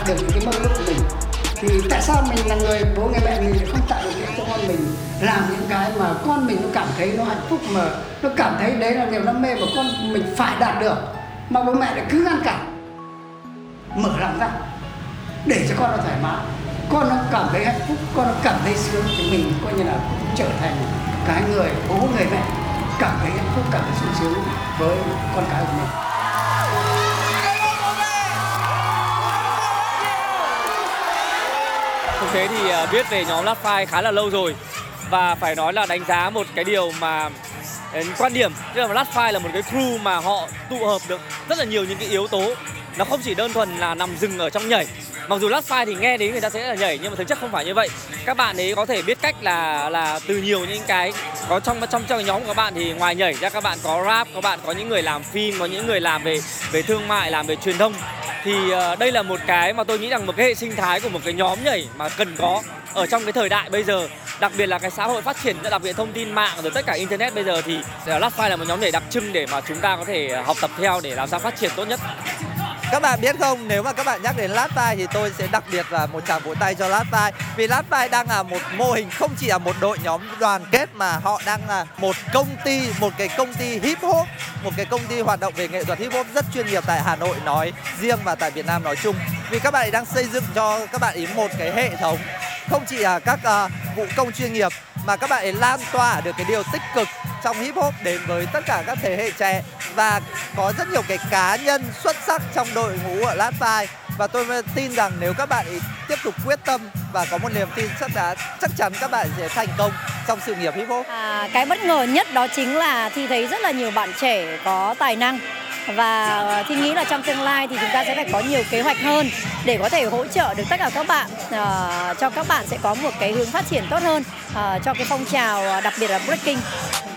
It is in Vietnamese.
được những cái mơ ước của mình. Thì tại sao mình là bố người mẹ mình không tạo điều kiện cho con mình làm những cái mà con mình nó cảm thấy nó hạnh phúc, mà nó cảm thấy đấy là niềm đam mê mà con mình phải đạt được, mà bố mẹ lại cứ ngăn cản. Mở lòng ra để cho con nó thoải mái, con nó cảm thấy hạnh phúc, con nó cảm thấy sướng, thì mình coi như là cũng trở thành cái người bố người mẹ cảm thấy hạnh phúc, cảm thấy sung sướng với con cái của mình. Thực tế thì biết về nhóm Last Five khá là lâu rồi, và phải nói là đánh giá một cái điều mà quan điểm, tức là Last Five là một cái crew mà họ tụ hợp được rất là nhiều những cái yếu tố. Nó không chỉ đơn thuần là nằm dừng ở trong nhảy. Mặc dù Last Five thì nghe đến người ta sẽ là nhảy, nhưng mà thực chất không phải như vậy. Các bạn ấy có thể biết cách là từ nhiều những cái có trong cái nhóm của các bạn thì ngoài nhảy ra các bạn có rap, các bạn có những người làm phim, có những người làm về thương mại, làm về truyền thông. Thì đây là một cái mà tôi nghĩ rằng một cái hệ sinh thái của một cái nhóm nhảy mà cần có ở trong cái thời đại bây giờ, đặc biệt là cái xã hội phát triển, đặc biệt thông tin mạng rồi tất cả internet bây giờ, thì Last Five là một nhóm nhảy đặc trưng để mà chúng ta có thể học tập theo để làm sao phát triển tốt nhất. Các bạn biết không, nếu mà các bạn nhắc đến Last Five thì tôi sẽ đặc biệt là một tràng vỗ tay cho Last Five. Vì Last Five đang là một mô hình không chỉ là một đội nhóm đoàn kết, mà họ đang là một cái công ty hip hop, một cái công ty hoạt động về nghệ thuật hip hop rất chuyên nghiệp tại Hà Nội nói riêng và tại Việt Nam nói chung. Vì các bạn ấy đang xây dựng cho các bạn ấy một cái hệ thống không chỉ là các vũ công chuyên nghiệp, mà các bạn ấy lan tỏa được cái điều tích cực trong hip hop đến với tất cả các thế hệ trẻ, và có rất nhiều cái cá nhân xuất sắc trong đội ngũ của Last Five. Và tôi tin rằng nếu các bạn ấy tiếp tục quyết tâm và có một niềm tin chắc chắn các bạn sẽ thành công trong sự nghiệp hip hop. Cái bất ngờ nhất đó chính là Thi thấy rất là nhiều bạn trẻ có tài năng, và Thi nghĩ là trong tương lai thì chúng ta sẽ phải có nhiều kế hoạch hơn để có thể hỗ trợ được tất cả các bạn, cho các bạn sẽ có một cái hướng phát triển tốt hơn cho cái phong trào đặc biệt là breaking.